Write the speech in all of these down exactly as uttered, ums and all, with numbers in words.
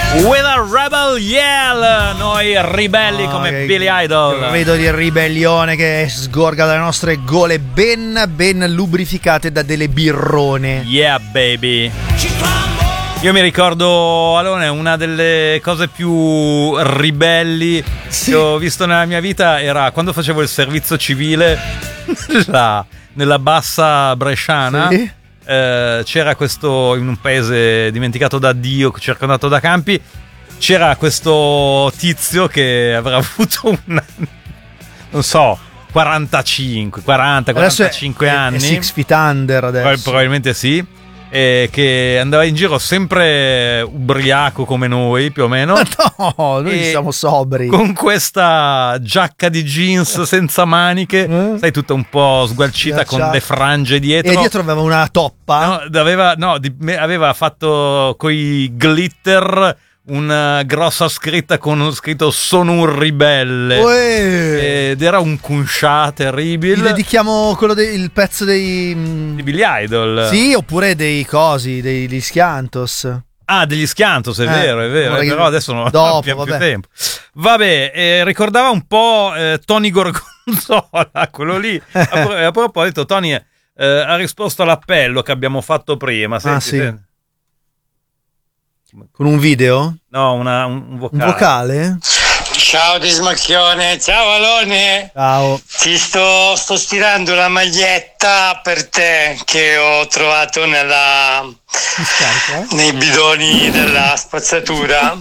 With a rebel yell, noi ribelli oh, come Billy Idol. Il grido di ribellione che sgorga dalle nostre gole ben ben lubrificate da delle birrone. Yeah baby. Io mi ricordo, Alone, una delle cose più ribelli sì. che ho visto nella mia vita era quando facevo il servizio civile nella, nella bassa bresciana. Sì. Eh, c'era questo, in un paese dimenticato da Dio, circondato da campi, c'era questo tizio che avrà avuto un, non so, quarantacinque, quaranta, quarantacinque è, anni. È Six Feet Under adesso. Probabilmente sì. Eh, che andava in giro sempre ubriaco come noi, più o meno. No, noi siamo sobri. Con questa giacca di jeans senza maniche, eh? sai, tutta un po' sgualcita, con le frange dietro. E dietro aveva una toppa. No, aveva, no di, aveva fatto coi glitter una grossa scritta con scritto "Sono un ribelle". Uè. Ed era un kunsha terribile. Gli dedichiamo quello del pezzo dei di Billy Idol. Sì, oppure dei cosi, degli Schiantos. Ah, degli Schiantos, è eh, vero, è vero, eh, però adesso non dopo, abbiamo vabbè. più tempo. Vabbè, eh, ricordava un po' eh, Tony Gorgonzola, quello lì. A, a proposito, Tony eh, ha risposto all'appello che abbiamo fatto prima. Senti, ah, sì. senti. Con un video? No, una, un, un vocale. Un vocale? Ciao Dismacchione, ciao Alone. Ciao. Ti sto, sto stirando la maglietta per te che ho trovato nella, nei bidoni della spazzatura.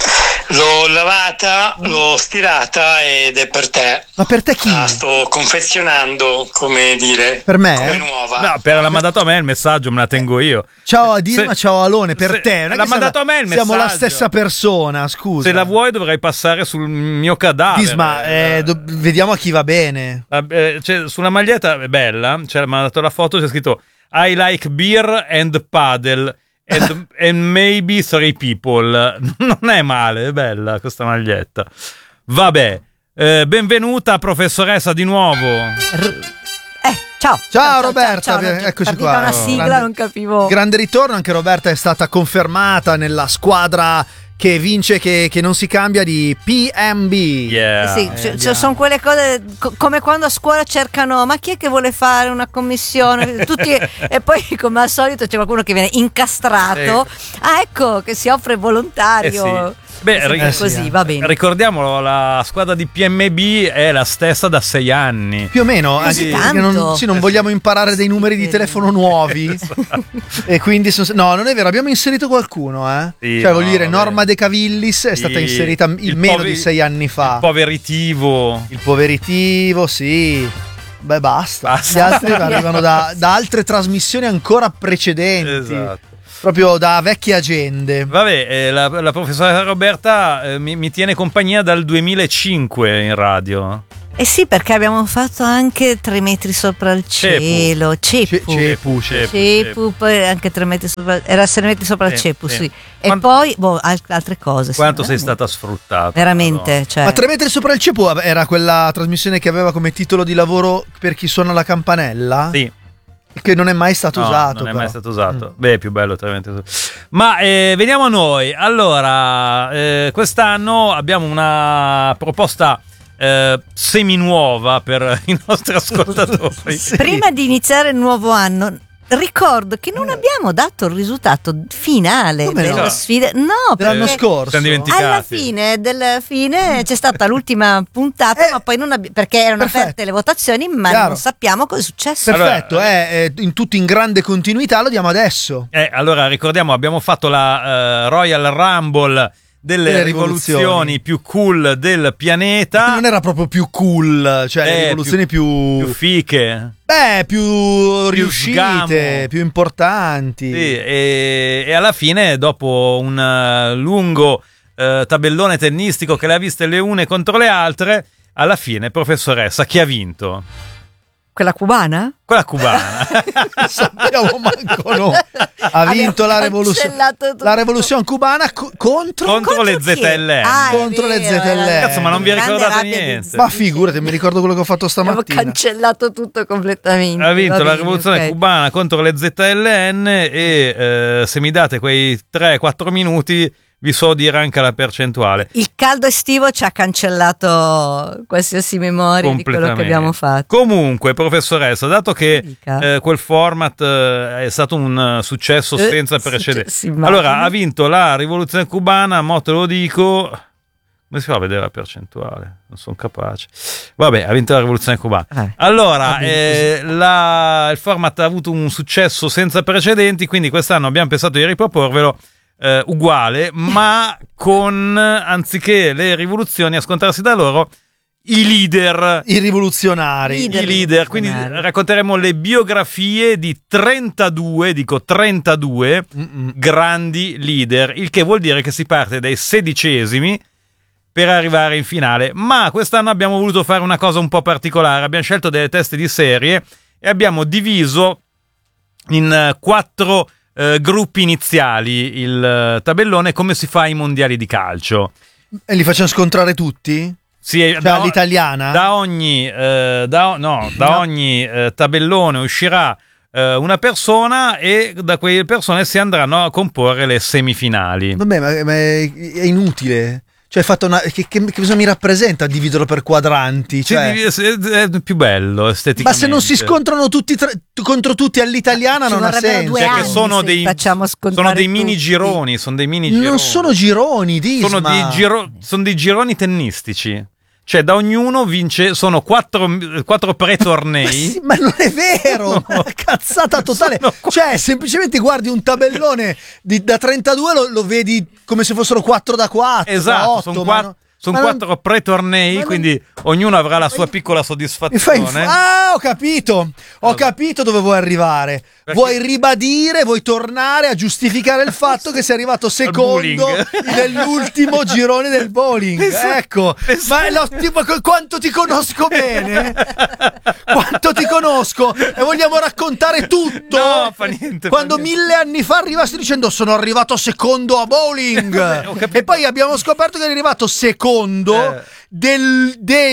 L'ho lavata, l'ho stirata ed è per te. Ma per te chi? La sto confezionando, come dire. Per me? Come nuova. No, per l'ha mandato a me il messaggio, me la tengo io. Ciao Adisma, ciao Alone, per se, te. Non l'ha mandato a me il messaggio. Siamo la stessa persona, scusa. Se la vuoi dovrei passare sul mio cadavere. Disma, eh, do- vediamo a chi va bene. Eh, cioè, sulla maglietta è bella, cioè, mi ha dato la foto, c'è scritto I like beer and paddle. And, and maybe three people. Non è male, è bella questa maglietta. Vabbè, eh, benvenuta professoressa di nuovo. R- eh, ciao. Ciao, ciao Roberta, ciao, ciao. Eccoci qua. Una sigla, grande, non capivo. Grande ritorno, anche Roberta è stata confermata nella squadra che vince, che, che non si cambia, di P M B. Yeah. Sì, eh, c- sono quelle cose co- come quando a scuola cercano, ma chi è che vuole fare una commissione? Tutti, e poi come al solito c'è qualcuno che viene incastrato. Eh. Ah, ecco, che si offre volontario. Eh sì. Beh, eh sì, così sì. va bene. Ricordiamolo, la squadra di P M B è la stessa da sei anni. Più o meno, così anche non, sì, non eh vogliamo sì. imparare dei numeri di telefono nuovi. Esatto. E quindi sono, no, non è vero, abbiamo inserito qualcuno, eh. Sì, cioè, voglio no, dire, vabbè. Norma De Cavillis è Sì. stata inserita il, il meno poveri, di sei anni fa. Il poveritivo. Il poveritivo, sì. Beh, basta. basta. Gli altri arrivano da, da altre trasmissioni ancora precedenti. Esatto. Proprio da vecchie agende. Vabbè, eh, la, la professoressa Roberta eh, mi, mi tiene compagnia dal duemilacinque in radio. Eh sì, perché abbiamo fatto anche tre metri sopra il cielo. Cepu. Cepu, Cepu, Cepu, poi anche tre metri sopra. Era sei metri sopra il Sì, Cepu, sì. sì. E Quanto, poi, boh, altre cose. Quanto sì, sei veramente. stata sfruttata? Veramente, cioè. Ma tre metri sopra il Cepu era quella trasmissione che aveva come titolo di lavoro Per chi suona la campanella? Sì. Che non è mai stato no, usato. Non è però. mai stato usato. Mm. Beh, è più bello, tremendo. Ma eh, veniamo a noi. Allora, eh, quest'anno abbiamo una proposta eh, semi-nuova per i nostri ascoltatori. Sì. Prima di iniziare il nuovo anno, ricordo che non abbiamo dato il risultato finale Come della no? sfida. No, Dell'anno perché scorso. Siamo dimenticati. alla fine del fine c'è stata l'ultima puntata, Eh, ma poi non abbi- perché erano perfetto. aperte le votazioni, ma Chiaro. non sappiamo cosa è successo. Perfetto, Allora, è, è in tutto in grande continuità, lo diamo adesso. Eh, allora, ricordiamo, abbiamo fatto la uh, Royal Rumble delle, Delle rivoluzioni. rivoluzioni più cool del pianeta. Non era proprio più cool, cioè le Eh, rivoluzioni più, più fiche. beh, più riuscite, sgamo. più importanti. Sì, e, e alla fine, dopo un uh, lungo uh, tabellone tennistico che le ha viste le une contro le altre, alla fine, professoressa, chi ha vinto? Quella cubana? Quella cubana. Sappiamo manco no. Ha vinto la rivoluzione, la rivoluzione cubana co- contro, contro, Contro le chi? Z L N. Ah, è contro le vero, Z L N. era- Cazzo, ma non vi grande ricordate rabbia di- niente? Ma figurati, mi ricordo quello che ho fatto Abbiamo stamattina. cancellato tutto completamente. Ha vinto Va la bene, rivoluzione ok. cubana contro le Z L N e eh, se mi date quei tre quattro minuti vi so dire anche la percentuale. Il caldo estivo ci ha cancellato qualsiasi memoria di quello che abbiamo fatto. Comunque, professoressa, dato che eh, quel format eh, è stato un uh, successo eh, senza precedenti, sì, allora ha vinto la rivoluzione cubana, mo te lo dico. Come si fa a vedere la percentuale? Non sono capace. Vabbè, ha vinto la rivoluzione cubana. Eh, allora, eh, la, il format ha avuto un successo senza precedenti, quindi quest'anno abbiamo pensato di riproporvelo eh, uguale, ma con, anziché le rivoluzioni a scontrarsi da loro, i leader. I rivoluzionari. I leader. Quindi racconteremo le biografie di trentadue, dico trentadue, Mm-mm. grandi leader, il che vuol dire che si parte dai sedicesimi per arrivare in finale. Ma quest'anno abbiamo voluto fare una cosa un po' particolare. Abbiamo scelto delle teste di serie e abbiamo diviso in quattro eh, gruppi iniziali il uh, tabellone, come si fa ai mondiali di calcio. E li facciamo scontrare tutti? Sì, cioè da, all'italiana? Da ogni, eh, da, no, da no. ogni eh, tabellone uscirà eh, una persona e da quelle persone si andranno a comporre le semifinali. Vabbè, ma, ma è, è inutile. Cioè, fatto una, che, che, che cosa mi rappresenta dividerlo per quadranti? Cioè, è più bello esteticamente. Ma se non si scontrano tutti tra, contro tutti all'italiana Ci non ha senso. Cioè che sono dei, sono dei mini gironi, sono dei mini gironi. Non sono gironi, Disma. Sono dei, giro, sono dei gironi tennistici. Cioè da ognuno vince, sono quattro, quattro pre-tornei. Ma, sì, ma non è vero, no. Cazzata totale. Sono... Cioè semplicemente guardi un tabellone di, da trentadue, lo, lo vedi come se fossero quattro da quattro. Esatto, otto, sono quattro. No... Sono quattro non... pre-tornei, non... quindi ognuno avrà la sua piccola soddisfazione. Fai... Ah, ho capito, ho capito dove vuoi arrivare. Perché... Vuoi ribadire, vuoi tornare a giustificare il fatto che sei arrivato secondo nell'ultimo girone del bowling. Esatto. Ecco, esatto. Ma lo, tipo, quanto ti conosco bene, quanto ti conosco e vogliamo raccontare tutto. No, fa niente. Quando fa niente. mille anni fa arrivasti dicendo sono arrivato secondo a bowling e poi abbiamo scoperto che è arrivato secondo Eh. Del,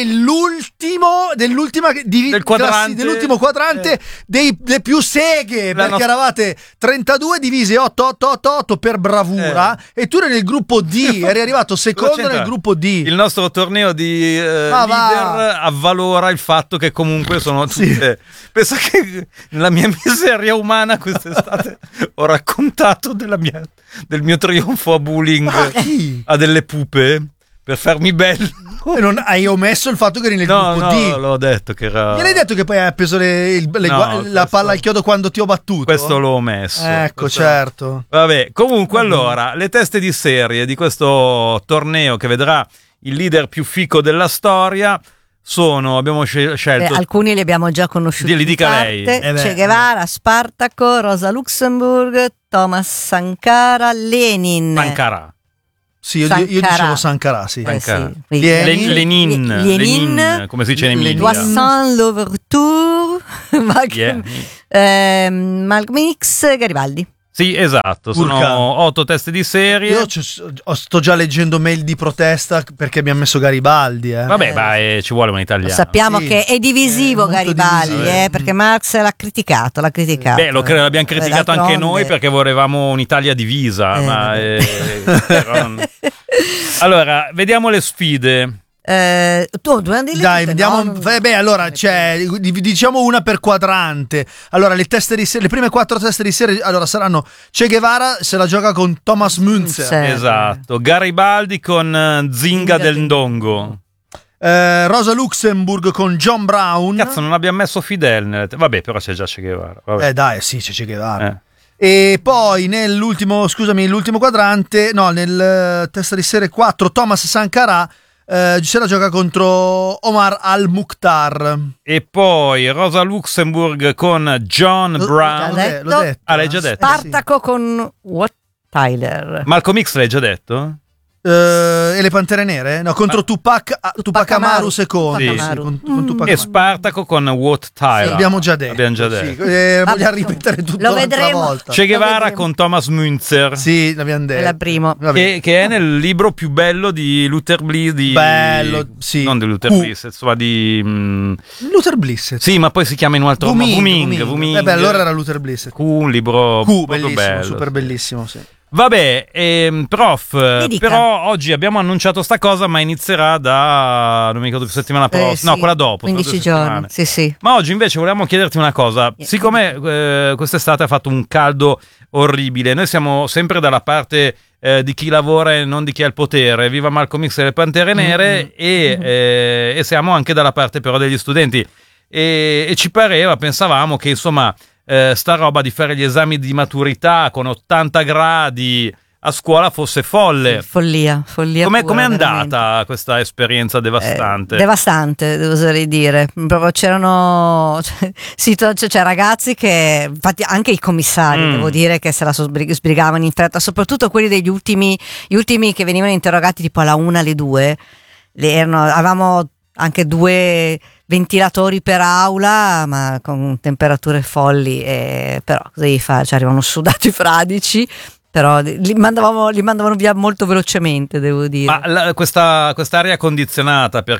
dell'ultimo dell'ultima div- del quadrante, dell'ultimo quadrante eh. dei, dei più seghe, la perché nostra... eravate trentadue divisi otto otto otto otto per bravura eh. e tu eri nel gruppo D, eri arrivato secondo nel gruppo D. Il nostro torneo di eh, ah, leader va. avvalora il fatto che comunque sono tutte sì. Pensa che nella mia miseria umana quest'estate ho raccontato della mia, del mio trionfo a bowling a delle pupe per farmi bello. E non hai omesso il fatto che eri nel no, gruppo no, D. No, l'ho detto che era. Mi hai detto che poi hai appeso le, il, le, no, la questo... palla al chiodo quando ti ho battuto? Questo l'ho omesso. Ecco, questo... certo. Vabbè, comunque mm-hmm. allora, le teste di serie di questo torneo che vedrà il leader più fico della storia sono, abbiamo scelto... Beh, alcuni li abbiamo già conosciuti. Li dica lei. Eh Che Guevara, Spartaco, Rosa Luxemburg, Thomas Sankara, Lenin. Sankara. Sì, io, io dicevo Sankara, sì. Eh, sì. Lenin, Lenin, Lenin, Lenin, come si dice in Emilia. Toussaint Louverture, Mag- yeah. eh, Malmix, Garibaldi. Sì, esatto, sono Urca. otto teste di serie. Io sto già leggendo mail di protesta perché abbiamo messo Garibaldi. Eh. Vabbè, ma eh, ci vuole un italiano. Sappiamo sì. che è divisivo è Garibaldi, divisivo. Eh, perché Marx l'ha criticato, l'ha criticato. Beh, lo cre- l'abbiamo criticato Beh, anche noi perché volevamo un'Italia divisa. Eh. Ma, eh, però... Allora, vediamo le sfide. Eh, tu, Dai, vediamo. No? Beh, allora c'è, diciamo una per quadrante. Allora, le teste di serie, le prime quattro teste di serie allora saranno Che Guevara se la gioca con Thomas Münzer. Esatto. Garibaldi con uh, Zinga del Ndongo. Eh, Rosa Luxemburg con John Brown. Cazzo, non abbiamo messo Fidel nelle te- Vabbè, però c'è già Che Guevara. Vabbè. Eh, dai, sì, c'è Che Guevara. Eh. E poi nell'ultimo, scusami, l'ultimo quadrante, no, nel uh, testa di serie quattro, Thomas Sankara. Uh, se la gioca contro Omar Al-Mukhtar. E poi Rosa Luxemburg con John L- Brown. L'ho detto, l'ho detto. Ah, l'hai già detto? Spartaco con Wat Tyler. Malcolm X l'hai già detto? Uh, e le Pantere Nere? No, contro Ma... Tupac, uh, Tupac Amaru secondo. Sì, sì, con, con mm. Tupac e Spartaco con Wat Tyler. Sì, abbiamo già detto. Abbiamo già detto. Sì, eh, vogliamo ripetere tutto lo un'altra vedremo. volta. Che Guevara con Thomas Münzer. Sì, l'abbiamo detto. È la prima. Che, che è nel libro più bello di Luther Bliss. Di, bello, sì. Non di Luther uh. Bliss, insomma di... Mm, Luther Bliss. Sì, ma poi si chiama in un altro modo. Wuming. Wuming. Eh beh, allora era Luther Bliss. Q, un libro Q, bellissimo, bello, super sì. bellissimo, sì. Vabbè, ehm, prof, però oggi abbiamo annunciato sta cosa, ma inizierà da, non mi ricordo più, settimana prossima, eh, sì, no, quella dopo. quindici giorni, sì, sì. Ma oggi invece volevamo chiederti una cosa, yeah. siccome eh, quest'estate ha fatto un caldo orribile, noi siamo sempre dalla parte eh, di chi lavora e non di chi ha il potere, viva Malcolm X e le Pantere Nere, mm-hmm. e, mm-hmm. Eh, e siamo anche dalla parte però degli studenti, e, e ci pareva, pensavamo che insomma... Eh, sta roba di fare gli esami di maturità con ottanta gradi a scuola fosse folle. Follia, follia. Com'è, pura, com'è andata veramente. Questa esperienza devastante? Eh, devastante, oserei dire. Proprio c'erano cioè, situ- cioè, ragazzi che, infatti, anche i commissari, mm. devo dire, che se la sbrigavano in fretta, soprattutto quelli degli ultimi, gli ultimi che venivano interrogati tipo alla una, alle due. Le erano, avevamo anche due ventilatori per aula, ma con temperature folli, e però cosa devi fare? Cioè, arrivano sudati fradici, però li mandavamo, li mandavano via molto velocemente, devo dire. Ma la, questa quest'aria condizionata per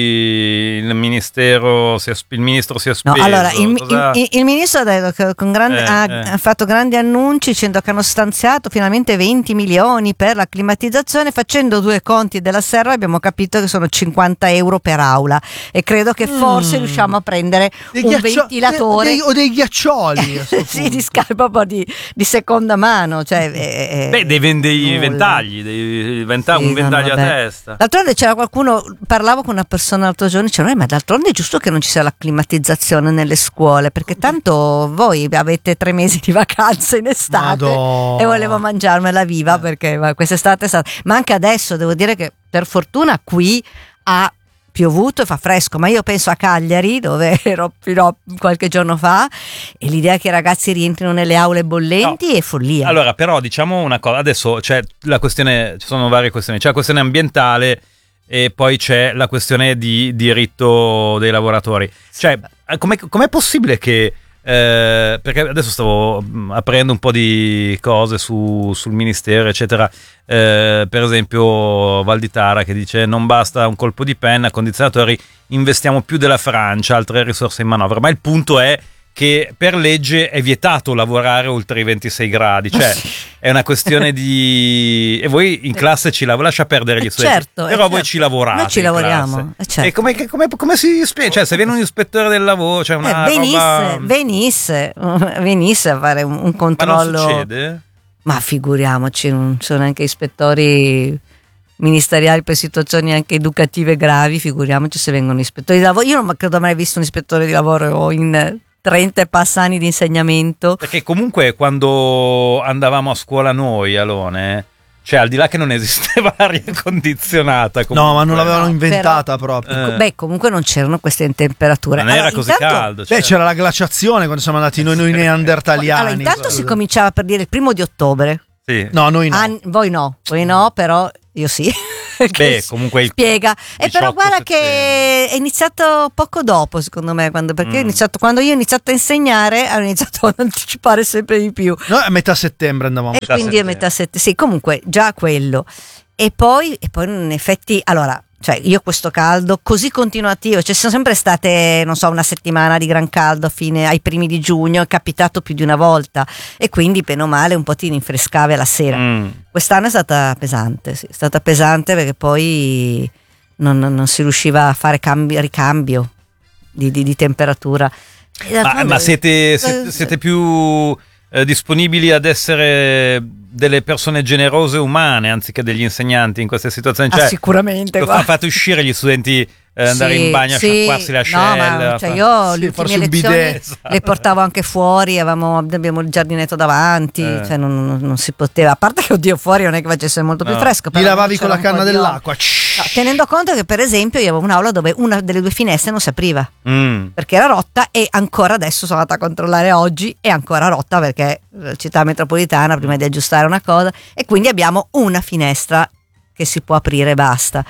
cui il ministero si è, il ministro si è speso, no, allora il, il, il, il ministro ha, detto che con grande, eh, ha, eh. ha fatto grandi annunci dicendo che hanno stanziato finalmente venti milioni per la climatizzazione. Facendo due conti della serra abbiamo capito che sono cinquanta euro per aula, e credo che forse mm. riusciamo a prendere dei un ghiaccio- ventilatore dei, o dei ghiaccioli sì, di scarpa di, di seconda mano, cioè eh, beh, dei, dei ventagli, dei venta- sì, un ventaglio no, a testa. D'altronde c'era qualcuno, parlavo con una persona l'altro giorno, diceva eh, ma d'altronde è giusto che non ci sia la climatizzazione nelle scuole, perché tanto voi avete tre mesi di vacanze in estate. Madonna. E volevo mangiarmela viva, perché quest'estate è stata, ma anche adesso devo dire che per fortuna qui ha piovuto e fa fresco, ma io penso a Cagliari, dove ero fino a qualche giorno fa, e l'idea che i ragazzi rientrino nelle aule bollenti no. è follia. Allora, però diciamo una cosa, adesso c'è la questione, ci sono varie questioni, c'è la questione ambientale e poi c'è la questione di diritto dei lavoratori. Cioè, com'è, com'è possibile che Eh, perché adesso stavo aprendo un po' di cose su, sul ministero eccetera, eh, per esempio Valditara che dice non basta un colpo di penna, condizionatori, investiamo più della Francia, altre risorse in manovra, ma il punto è che per legge è vietato lavorare oltre i ventisei gradi, cioè è una questione di... e voi in classe ci lavorate, lascia perdere gli studenti, certo, però voi certo. ci lavorate, noi ci lavoriamo, certo. E come, come, come si spiega? Cioè se viene un ispettore del lavoro, cioè una eh, venisse, roba... venisse venisse a fare un, un controllo, ma non succede? Ma figuriamoci, non sono neanche ispettori ministeriali per situazioni anche educative gravi, figuriamoci se vengono ispettori di lavoro. Io non credo mai visto un ispettore di lavoro in trenta e passa anni di insegnamento. Perché comunque quando andavamo a scuola noi, Alone, cioè al di là che non esisteva l'aria condizionata comunque, no, ma non l'avevano inventata però, proprio eh. Beh, comunque non c'erano queste temperature, non allora, era così intanto, caldo, cioè. Beh, c'era la glaciazione quando siamo andati noi, noi neandertaliani. Allora, intanto si cominciava per dire il primo di ottobre. Sì. No, noi no. An- voi no, voi no, però io sì. Beh, comunque spiega. E però guarda settembre. Che è iniziato poco dopo, secondo me, quando, perché mm. è iniziato, quando io ho iniziato a insegnare, hanno iniziato ad anticipare sempre di più. Noi a metà settembre andavamo. E metà quindi settembre. a metà settembre. Sì, comunque già quello. E poi, e poi in effetti, allora, cioè io questo caldo così continuativo, cioè ci sono sempre state, non so, una settimana di gran caldo a fine, ai primi di giugno, è capitato più di una volta, e quindi bene o male un po' ti rinfrescavi alla sera. Mm. Quest'anno è stata pesante, sì, è stata pesante perché poi non, non si riusciva a fare cambi, ricambio di, di, di temperatura. Ma, ma siete, siete, siete più eh, disponibili ad essere delle persone generose umane anziché degli insegnanti in queste situazioni? Cioè, ah, sicuramente. Fate uscire gli studenti eh, andare sì, in bagno sì, a sciacquarsi le ascelle. No, ma, cioè io sì, le ultime lezioni le portavo anche fuori, avevamo, abbiamo il giardinetto davanti, eh. cioè non, non, non si poteva, a parte che oddio fuori non è che facesse molto no. più fresco. Li lavavi con la canna dell'acqua. No, tenendo conto che per esempio io avevo un'aula dove una delle due finestre non si apriva mm. perché era rotta, e ancora adesso sono andata a controllare oggi, è ancora rotta perché la città metropolitana prima di aggiustare una cosa, e quindi abbiamo una finestra che si può aprire e basta.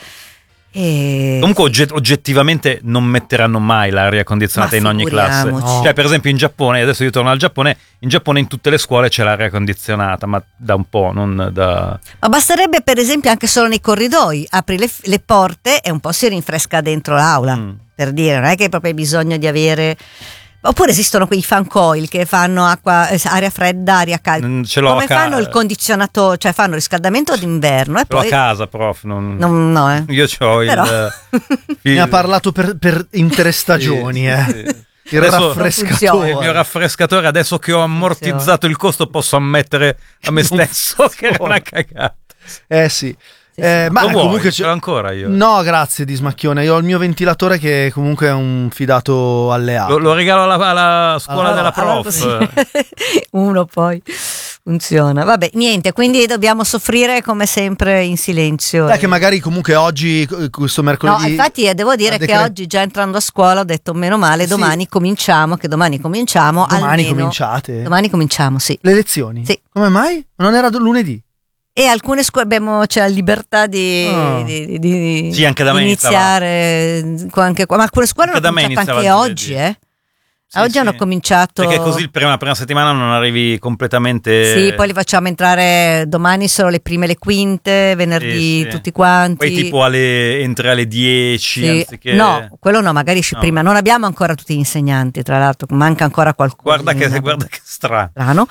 E... Comunque ogget- oggettivamente non metteranno mai l'aria condizionata in ogni classe, no. Cioè per esempio in Giappone, adesso io torno al Giappone, in Giappone in tutte le scuole c'è l'aria condizionata, ma da un po', non da... Ma basterebbe per esempio anche solo nei corridoi, apri le, le porte e un po' si rinfresca dentro l'aula, mm. per dire, non è che hai proprio bisogno di avere... Oppure esistono quei fan coil che fanno acqua, eh, aria fredda, aria calda. Mm, ce l'ho Come a ca- fanno il condizionatore, cioè fanno riscaldamento d'inverno e Ce l'ho poi a casa, prof. Non... non, no, eh. Io c'ho Però- il. Ne ha parlato per, per intere stagioni, eh. Sì. Il Adesso- raffrescatore. Il mio raffrescatore, adesso che ho ammortizzato il costo, posso ammettere a me stesso che era una cagata. Eh sì. Sì, Eh, sì. ma Lo vuoi? comunque Ce l'ho ancora io. No, grazie di Smacchione. Io ho il mio ventilatore che comunque è un fidato alleato. Lo, lo regalo alla, alla scuola Ah, della Allora, prof. così. Uno poi funziona. Vabbè, niente, quindi dobbiamo soffrire come sempre in silenzio. Dai, che magari comunque oggi, questo No, mercoledì. infatti eh, devo dire a che decre- oggi già entrando a scuola ho detto meno male, Sì. domani cominciamo, che domani cominciamo. Domani almeno- cominciate? Domani cominciamo, sì. Le lezioni? Sì. Come mai? Non era do- lunedì? E alcune scuole abbiamo c'è la libertà di, Oh. di, di- di- Sì, anche da di me iniziare qua- anche qua. Ma alcune scuole Anche hanno da me cominciato iniziava anche giovedì. oggi, eh? Sì, oggi sì. hanno cominciato. Perché così il prima, la prima settimana non arrivi completamente. Sì, poi li facciamo entrare domani solo le prime e le quinte, venerdì Sì, sì. tutti quanti. Poi tipo alle, entri alle dieci Sì. anziché. No, quello no, magari esce No. prima. Non abbiamo ancora tutti gli insegnanti, tra l'altro, manca ancora qualcuno. Guarda che, guarda che strano. strano,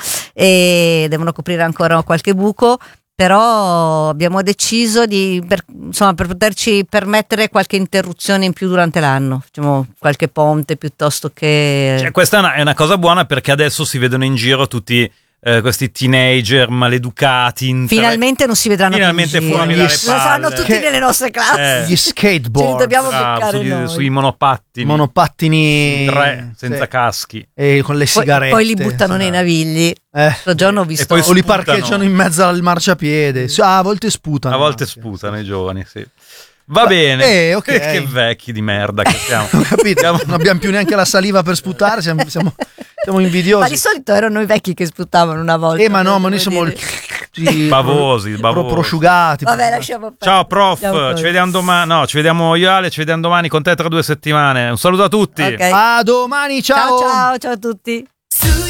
e devono coprire ancora qualche buco. Però abbiamo deciso di per, insomma, per poterci permettere qualche interruzione in più durante l'anno, facciamo qualche ponte piuttosto che Cioè, questa è una, è una cosa buona perché adesso si vedono in giro tutti eh, questi teenager maleducati. in tre- finalmente non si vedranno Finalmente più in fuori giro. dalle Lo saranno palle. tutti Che- nelle nostre classi. Eh. Gli Ce li skateboard, dobbiamo Bravo, beccare sugli- noi. sui monopattini. monopattini tre, senza sì. caschi. E con le Poi, sigarette. poi li buttano nei navigli. Eh. L'altro giorno ho visto poi O li sputano. parcheggiano in mezzo al marciapiede. Sì, ah, a volte sputano. A volte anche. sputano i giovani, sì. Va bene. eh, ok. Che vecchi di merda che siamo. Ho capito, non abbiamo più neanche la saliva per sputare, siamo, siamo, siamo Ma invidiosi. di solito erano i vecchi che sputavano una volta. Eh, ma no, ma noi devo siamo dire. sì, Bavosi, pro- bavosi. prosciugati. Vabbè, lasciamo perdere. Ciao prof, Ciao, prof. ci vediamo domani. No, ci vediamo io Ale, ci vediamo domani con te tra due settimane. Un saluto a tutti. Ok. A domani, Ciao ciao ciao a tutti.